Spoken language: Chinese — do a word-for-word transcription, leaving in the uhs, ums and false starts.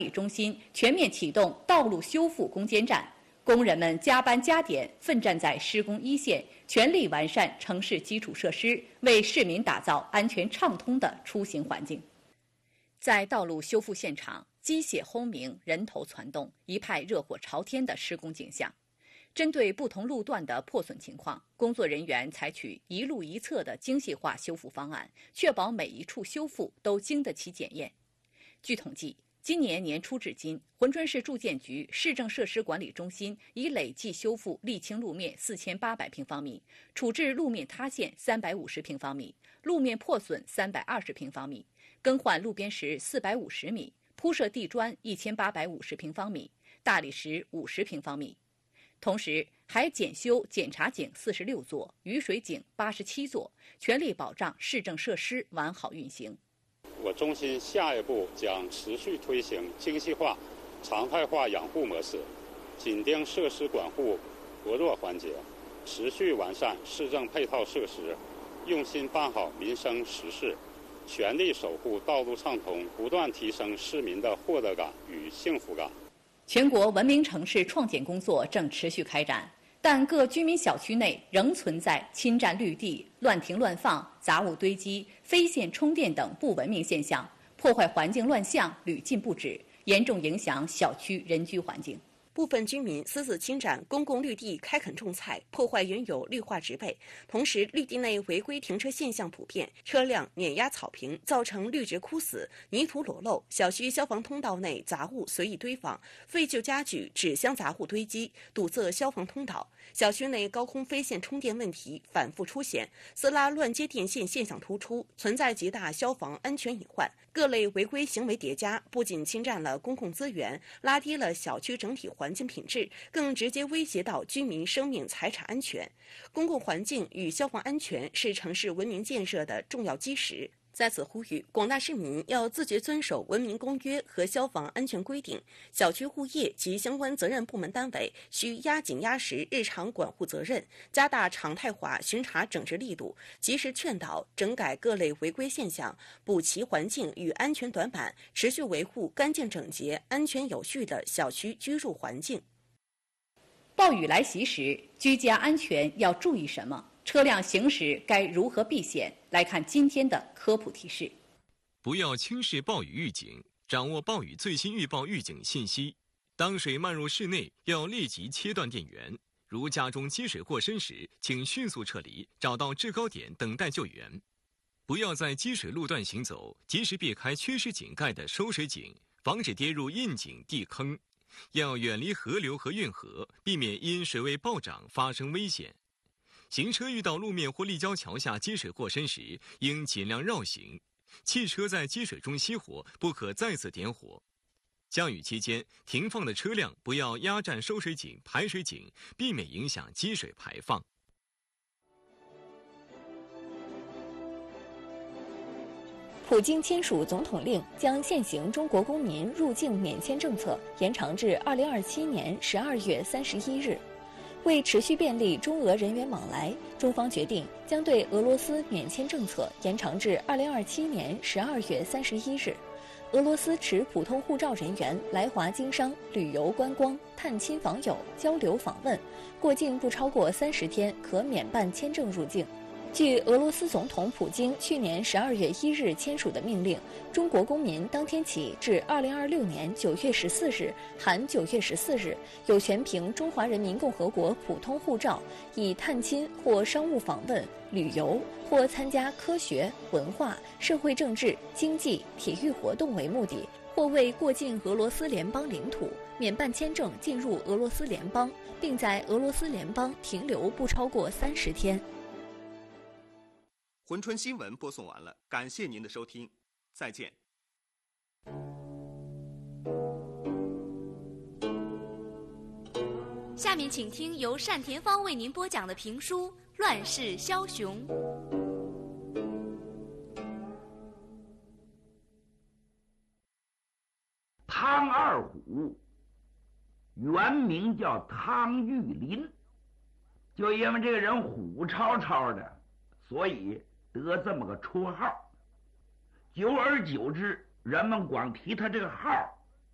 理中心全面启动道路修复攻坚战，工人们加班加点，奋战在施工一线，全力完善城市基础设施，为市民打造安全畅通的出行环境。在道路修复现场，机械轰鸣，人头攒动，一派热火朝天的施工景象。针对不同路段的破损情况，工作人员采取一路一测的精细化修复方案，确保每一处修复都经得起检验。据统计，今年年初至今，珲春市住建局市政设施管理中心已累计修复沥青路面四千八百平方米，处置路面塌陷三百五十平方米，路面破损三百二十平方米，更换路边石四百五十米，铺设地砖一千八百五十平方米，大理石五十平方米。同时，还检修检查井四十六座，雨水井八十七座，全力保障市政设施完好运行。 我中心下一步将持续推行精细化、常态化养护模式，紧盯设施管护薄弱环节，持续完善市政配套设施，用心办好民生实事，全力守护道路畅通，不断提升市民的获得感与幸福感。 全国文明城市创建工作正持续开展，但各居民小区内仍存在侵占绿地、乱停乱放、杂物堆积、非线充电等不文明现象，破坏环境乱象屡禁不止，严重影响小区人居环境。 部分居民私自侵占公共绿地开垦种菜，破坏原有绿化植被，同时绿地内违规停车现象普遍，车辆碾压草坪，造成绿植枯死、泥土裸露，小区消防通道内杂物随意堆放，废旧家具、纸箱杂物堆积，堵塞消防通道。小区内高空非线充电问题反复出现，私拉乱接电线现象突出，存在极大消防安全隐患。各类违规行为叠加，不仅侵占了公共资源，拉低了小区整体环境品质，更直接威胁到居民生命财产安全。公共环境与消防安全是城市文明建设的重要基石。在此呼吁广大市民要自觉遵守文明公约和消防安全规定，小区物业及相关责任部门单位需压紧压实日常管护责任，加大常态化巡查整治力度，及时劝导整改各类违规现象，补齐环境与安全短板，持续维护干净整洁、安全有序的小区居住环境。 暴雨来袭时，居家安全要注意什么？车辆行驶该如何避险？来看今天的科普提示。 不要轻视暴雨预警，掌握暴雨最新预报预警信息。当水漫入室内，要立即切断电源。如家中积水过深时，请迅速撤离，找到制高点等待救援。不要在积水路段行走，及时避开缺失井盖的收水井，防止跌入窨井、地坑。要远离河流和运河，避免因水位暴涨发生危险。行车遇到路面或立交桥下积水过深时，应尽量绕行。汽车在积水中熄火，不可再次点火。降雨期间，停放的车辆不要压占收水井、排水井，避免影响积水排放。 普京签署总统令，将现行中国公民入境免签政策延长至二零二七年十二月三十一日。为持续便利中俄人员往来，中方决定将对俄罗斯免签政策延长至二零二七年十二月三十一日。俄罗斯持普通护照人员来华经商、旅游观光、探亲访友、交流访问，过境不超过三十天，可免办签证入境。据俄罗斯总统普京去年十二月一日签署的命令，中国公民当天起至二零二六年九月十四日（含九月十四日），有权凭中华人民共和国普通护照，以探亲或商务访问、旅游或参加科学、文化、社会政治、经济、体育活动为目的，或为过境俄罗斯联邦领土，免办签证进入俄罗斯联邦，并在俄罗斯联邦停留不超过三十天。 珲春新闻播送完了，感谢您的收听，再见。 下面请听由单田芳为您播讲的评书《乱世枭雄》。 汤二虎原名叫汤玉麟，就因为这个人虎超超的，所以得这么个绰号。久而久之，人们光提他这个号